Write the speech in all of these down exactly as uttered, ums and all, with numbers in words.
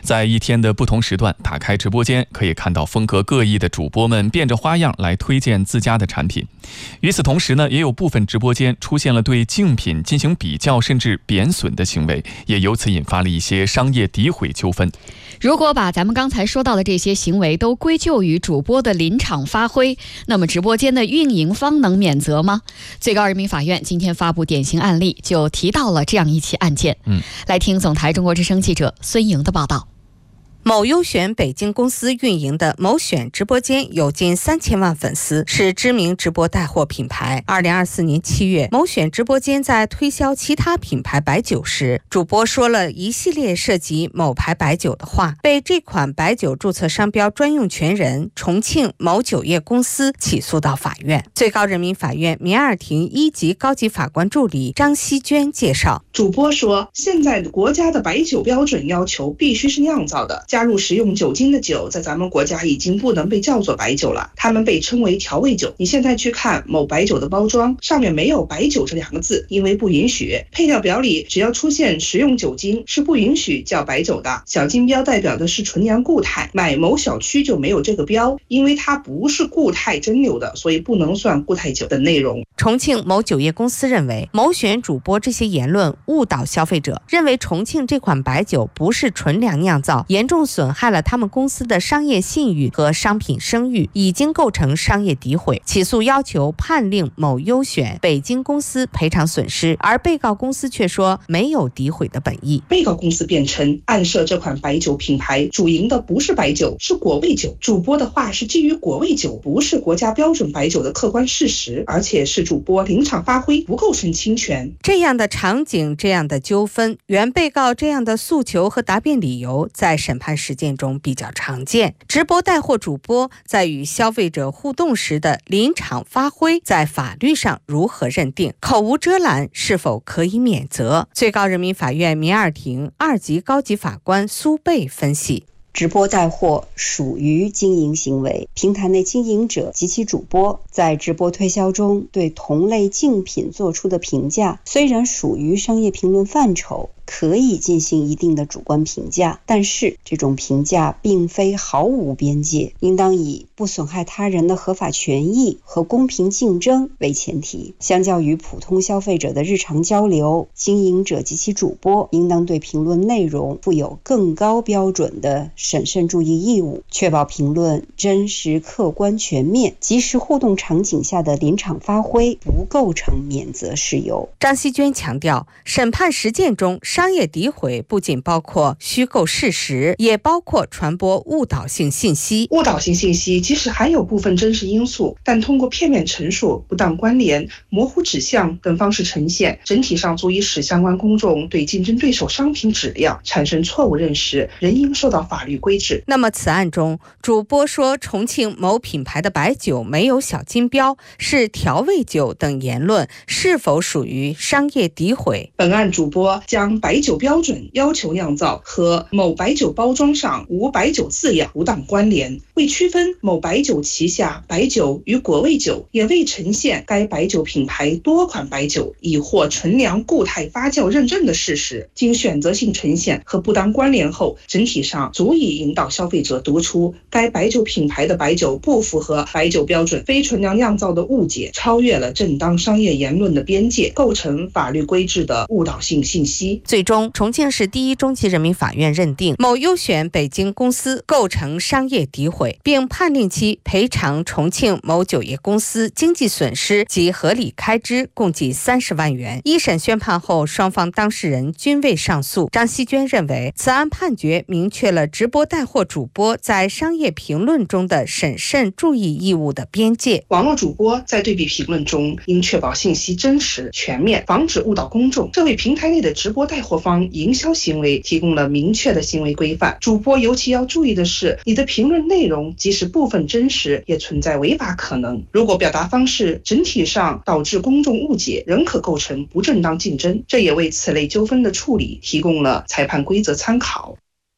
在一天的不同时段打开直播间，可以看到风格各异的主播们变着花样来推荐自家的产品。与此同时呢，也有部分直播间出现了对竞品进行比较甚至贬损的行为，也由此引发了一些商业诋毁纠纷。 如果把咱们刚才说到的这些行为都归咎于主播的临场发挥，那么直播间的运营方能免责吗？最高人民法院今天发布典型案例，就提到了这样一起案件。嗯，来听总台中国之声记者孙莹的报道。 某优选北京公司运营的某选直播间有近三千万粉丝，是知名直播带货品牌。二零二四年七月，某选直播间在推销其他品牌白酒时，主播说了一系列涉及某牌白酒的话，被这款白酒注册商标专用权人重庆某酒业公司起诉到法院。最高人民法院民二庭一级高级法官助理张希娟介绍， 主播说，现在国家的白酒标准要求必须是酿造的，加入食用酒精的酒在咱们国家已经不能被叫做白酒了，它们被称为调味酒。你现在去看某白酒的包装，上面没有白酒这两个字，因为不允许。配料表里只要出现食用酒精是不允许叫白酒的。小金标代表的是纯阳固态，买某小区就没有这个标，因为它不是固态蒸馏的，所以不能算固态酒的内容。 重庆某酒业公司认为，某选主播这些言论误导消费者，认为重庆这款白酒不是纯粮酿造，严重损害了他们公司的商业信誉和商品声誉，已经构成商业诋毁。起诉要求判令某优选北京公司赔偿损失，而被告公司却说没有诋毁的本意。 被告公司辩称，暗设这款白酒品牌主营的不是白酒，是果味酒。主播的话是基于果味酒不是国家标准白酒的客观事实，而且是主播临场发挥，不构成侵权。 这样的场景，这样的纠纷，原被告这样的诉求和答辩理由，在审判实践中比较常见。直播带货主播在与消费者互动时的临场发挥，在法律上如何认定？口无遮拦是否可以免责？最高人民法院民二庭二级高级法官苏贝分析， 直播带货属于经营行为，平台内经营者及其主播在直播推销中对同类竞品做出的评价，虽然属于商业评论范畴，可以进行一定的主观评价，但是这种评价并非毫无边界，应当以不损害他人的合法权益和公平竞争为前提。相较于普通消费者的日常交流，经营者及其主播应当对评论内容负有更高标准的审慎注意义务，确保评论真实、客观、全面。即时互动场景下的临场发挥不构成免责事由。 张希娟强调，审判实践中商业诋毁不仅包括虚构事实，也包括传播误导性信息。 误导性信息即使含有部分真实因素，但通过片面陈述、不当关联、模糊指向等方式呈现，整体上足以使相关公众对竞争对手商品质量产生错误认识，仍应受到法律规制。 那么此案中，主播说重庆某品牌的白酒没有小金标，是调味酒等言论，是否属于商业诋毁？ 本案主播将白酒标准要求酿造和某白酒包装上无白酒字样不当关联，为区分某白酒旗下白酒与果味酒，也未呈现该白酒品牌多款白酒已获纯粮固态发酵认证的事实，经选择性呈现和不当关联后，整体上足以引导消费者读出该白酒品牌的白酒不符合白酒标准、非纯粮酿造的误解，超越了正当商业言论的边界，构成法律规制的误导性信息。 最终，重庆市第一中级人民法院认定某优选北京公司构成商业诋毁，并判令其赔偿重庆某酒业公司经济损失及合理开支共计三十万元。一审宣判后，双方当事人均未上诉。张希娟认为，此案判决明确了直播带货主播在商业评论中的审慎注意义务的边界。 网络主播在对比评论中应确保信息真实全面，防止误导公众，这为平台内的直播带货方营销行为提供了明确的行为规范。主播尤其要注意的是，你的评论内容即使部分真实，也存在违法可能。如果表达方式整体上导致公众误解，仍可构成不正当竞争，这也为此类纠纷的处理提供了裁判规则参考。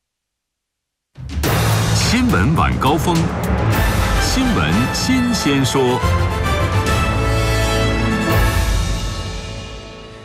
新闻晚高峰，新闻新鲜说。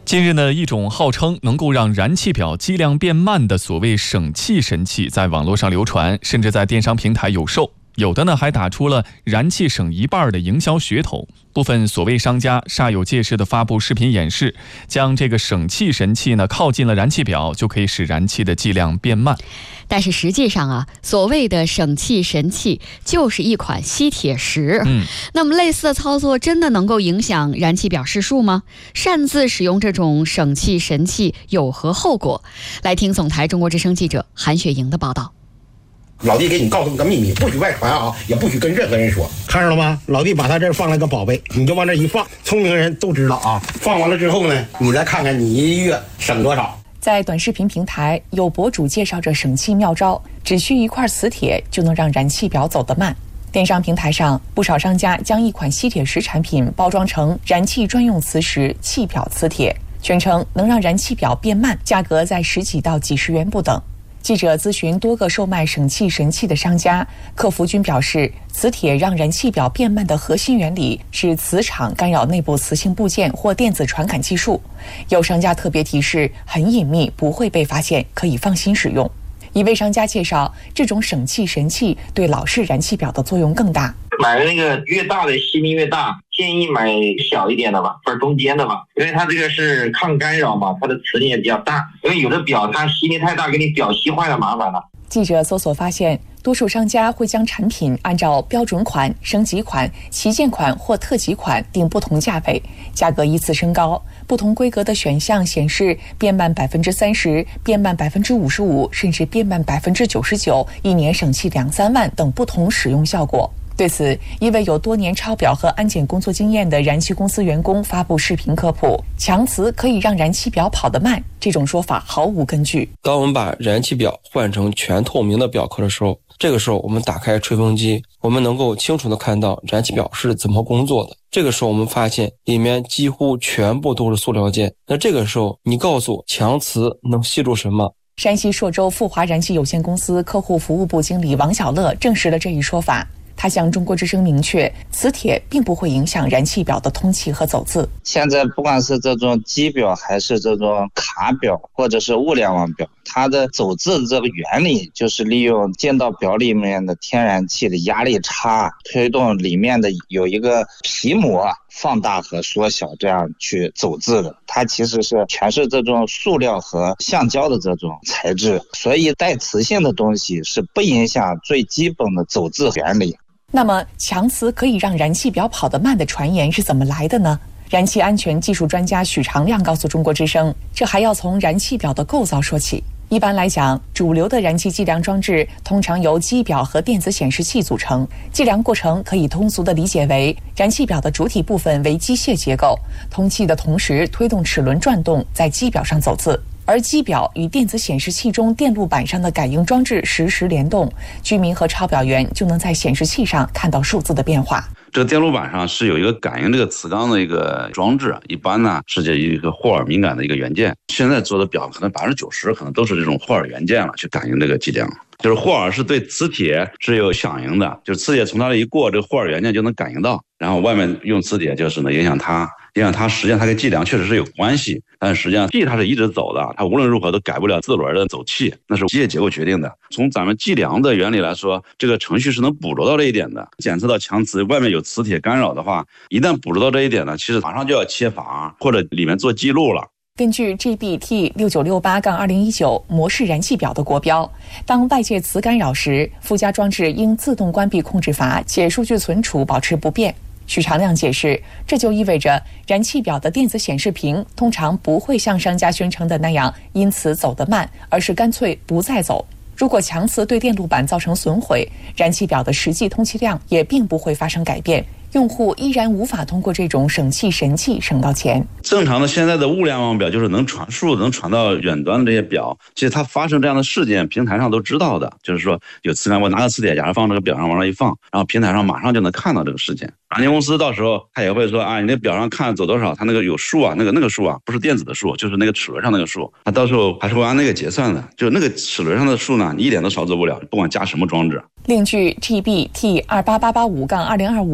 近日呢，一种号称能够让燃气表计量变慢的所谓省气神器在网络上流传，甚至在电商平台有售。有的呢还打出了燃气省一半的营销噱头，部分所谓商家煞有介事地发布视频演示，将这个省气神器呢靠近了燃气表，就可以使燃气的计量变慢。 但是实际上啊，所谓的省气神器就是一款吸铁石。嗯，那么类似的操作真的能够影响燃气表示数吗？擅自使用这种省气神器有何后果？来听总台中国之声记者韩雪莹的报道。 老弟给你告诉你个秘密，不许外传啊，也不许跟任何人说。看着了吗？老弟把他这儿放了个宝贝，你就往这一放，聪明人都知道啊。放完了之后呢，你再看看你一月省多少。 在短视频平台，有博主介绍着省气妙招，只需一块磁铁就能让燃气表走得慢。电商平台上，不少商家将一款吸铁石产品包装成燃气专用磁石气表磁铁，宣称能让燃气表变慢，价格在十几到几十元不等。记者咨询多个售卖省气神器的商家，客服均表示，磁铁让燃气表变慢的核心原理是磁场干扰内部磁性部件或电子传感技术。有商家特别提示，很隐秘，不会被发现，可以放心使用。一位商家介绍，这种省气神器对老式燃气表的作用更大。 买那个越大的吸力越大，建议买小一点的吧，或者中间的吧，因为它这个是抗干扰嘛，它的磁力也比较大。因为有的表它吸力太大，给你表吸坏了麻烦了。 记者搜索发现，多数商家会将产品按照标准款、升级款、旗舰款或特级款定不同价位，价格依次升高。不同规格的选项显示变慢百分之三十、变慢百分之五十五，甚至变慢百分之九十九，一年省气两三万等不同使用效果。对此，一位有多年抄表和安检工作经验的燃气公司员工发布视频科普：强磁可以让燃气表跑得慢，这种说法毫无根据。 当我们把燃气表换成全透明的表壳的时候，这个时候我们打开吹风机，我们能够清楚地看到燃气表是怎么工作的。这个时候我们发现里面几乎全部都是塑料件。那这个时候你告诉我强磁能吸住什么？ 山西朔州富华燃气有限公司客户服务部经理王小乐证实了这一说法。他向中国之声明确，磁铁并不会影响燃气表的通气和走字。 现在不管是这种机表还是这种卡表或者是物联网表，它的走字的这个原理就是利用进到表里面的天然气的压力差，推动里面的有一个皮膜放大和缩小，这样去走字的。它其实是全是这种塑料和橡胶的这种材质，所以带磁性的东西是不影响最基本的走字原理。 那么强磁可以让燃气表跑得慢的传言是怎么来的呢？燃气安全技术专家许长亮告诉中国之声，这还要从燃气表的构造说起。一般来讲，主流的燃气计量装置通常由机表和电子显示器组成，计量过程可以通俗地理解为，燃气表的主体部分为机械结构，通气的同时推动齿轮转动，在机表上走字。而机表与电子显示器中电路板上的感应装置实时联动，居民和抄表员就能在显示器上看到数字的变化。 这个电路板上是有一个感应这个磁钢的一个装置，一般呢是这一个霍尔敏感的一个元件。现在做的表可能百分之九十可能都是这种霍尔元件了，去感应这个计量。就是霍尔是对磁铁是有响应的，就是磁铁从它这一过，这个霍尔元件就能感应到，然后外面用磁铁就是呢影响它。影响它，实际上它跟计量确实是有关系，但是实际上气它是一直走的，它无论如何都改不了自轮的走气，那是机械结构决定的。从咱们计量的原理来说，这个程序是能捕捉到这一点的。检测到强磁外面有磁铁干扰的话，一旦捕捉到这一点呢，其实马上就要切阀或者里面做记录了。 根据 G B T 六九六八二零一九 模式燃气表的国标，当外界磁干扰时，附加装置应自动关闭控制阀，且数据存储保持不变。许长亮解释，这就意味着燃气表的电子显示屏通常不会像商家宣称的那样因此走得慢，而是干脆不再走。如果强磁对电路板造成损毁，燃气表的实际通气量也并不会发生改变，用户依然无法通过这种省气神器省到钱。 正常的现在的物联网表就是能传输能传到远端的这些表，其实它发生这样的事件平台上都知道的，就是说有磁感，我拿个磁铁假如放这个表上往上一放，然后平台上马上就能看到这个事件。燃气公司到时候他也会说啊，你那表上看走多少，它那个有数啊，那个那个数啊不是电子的数，就是那个齿轮上那个数，它到时候还是会按那个结算的，就那个齿轮上的数呢你一点都少走不了，不管加什么装置。 另据 G B T 二八八八五 二零二五 燃气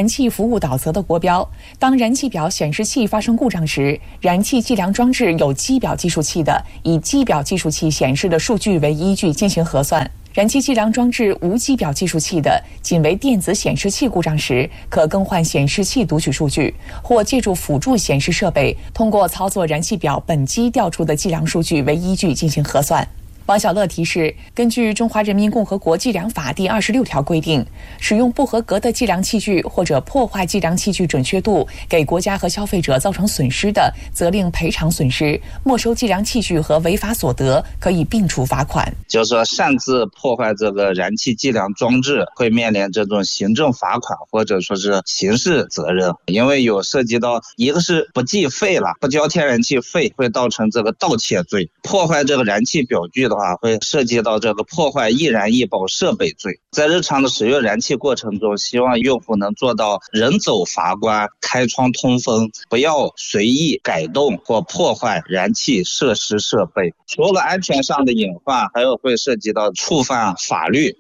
气服务导则的国标。当燃气表显示器发生故障时，燃气计量装置有机表计数器的，以机表计数器显示的数据为依据进行核算；燃气计量装置无机表计数器的，仅为电子显示器故障时，可更换显示器读取数据，或借助辅助显示设备，通过操作燃气表本机调出的计量数据为依据进行核算。王小乐提示，根据《中华人民共和国计量法》第二十六条规定，使用不合格的计量器具或者破坏计量器具准确度，给国家和消费者造成损失的，责令赔偿损失；没收计量器具和违法所得，可以并处罚款。 就是说，擅自破坏这个燃气计量装置，会面临这种行政罚款或者说是刑事责任，因为有涉及到一个是不计费了，不交天然气费，会造成这个盗窃罪；破坏这个燃气表具的话，会涉及到这个破坏易燃易爆设备罪。在日常的使用燃气过程中，希望用户能做到人走阀关、开窗通风，不要随意改动或破坏燃气设施设备。除了安全上的隐患，还有会涉及到触犯法律。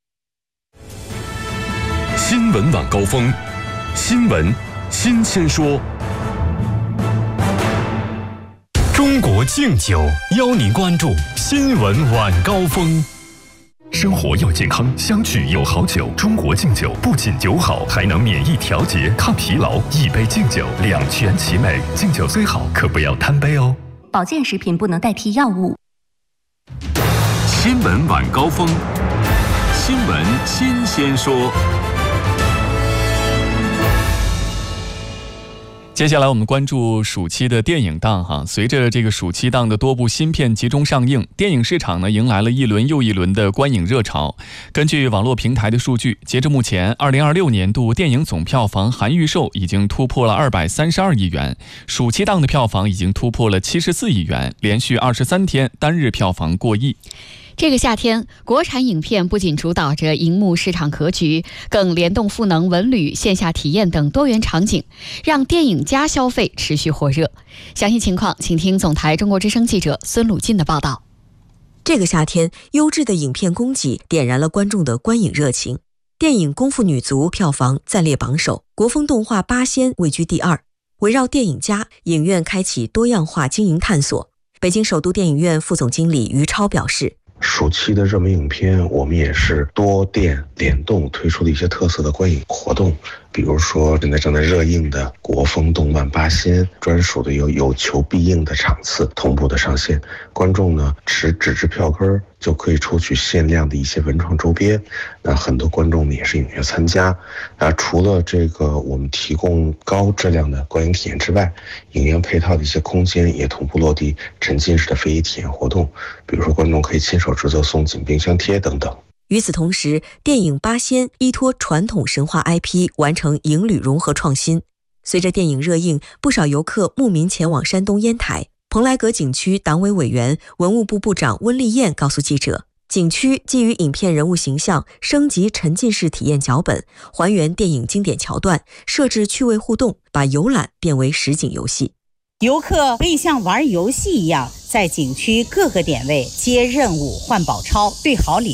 新闻晚高峰，新闻新鲜说。中国敬酒邀您关注新闻晚高峰。生活要健康，相聚有好酒。中国敬酒不仅酒好，还能免疫调节、抗疲劳。一杯敬酒，两全其美。敬酒虽好，可不要贪杯哦。 保健食品不能代替药物。 新闻晚高峰，新闻新鲜说。 接下来我们关注暑期的电影档哈，随着这个暑期档的多部新片集中上映，电影市场呢迎来了一轮又一轮的观影热潮。根据网络平台的数据，截至目前，二零二六年度电影总票房含预售已经突破了二百三十二亿元，暑期档的票房已经突破了七十四亿元，连续二十三天单日票房过亿。 这个夏天，国产影片不仅主导着荧幕市场格局，更联动赋能文旅、线下体验等多元场景，让电影加消费持续火热。详细情况，请听总台中国之声记者孙鲁进的报道。 这个夏天，优质的影片供给点燃了观众的观影热情。电影《功夫女足》票房暂列榜首，国风动画《八仙》位居第二。围绕电影家，影院开启多样化经营探索。北京首都电影院副总经理于超表示， 暑期的热门影片，我们也是多店联动推出了一些特色的观影活动，比如说现在正在热映的国风动漫《八仙》，专属的有有求必应的场次同步的上线，观众呢持纸质票根就可以抽取限量的一些文创周边。那很多观众呢也是踊跃参加。啊，除了这个我们提供高质量的观影体验之外，影院配套的一些空间也同步落地沉浸式的非遗体验活动，比如说观众可以亲手制作送景冰箱贴等等。 与此同时，电影《八仙》依托传统神话 I P 完成影旅融合创新。随着电影热映，不少游客慕名前往山东烟台。蓬莱阁景区党委委员、文物部部长温丽燕告诉记者，景区基于影片人物形象升级沉浸式体验脚本，还原电影经典桥段，设置趣味互动，把游览变为实景游戏。 游客可以像玩游戏一样，在景区各个点位接任务、换宝钞、兑好礼。